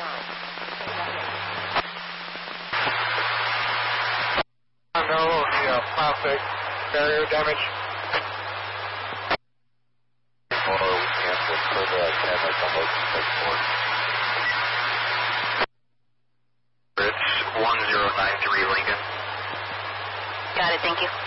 No, the plastic barrier damage. Oh, we canceled for the cameras on those 6-4. Bridge 1093 Lincoln. Got it, thank you.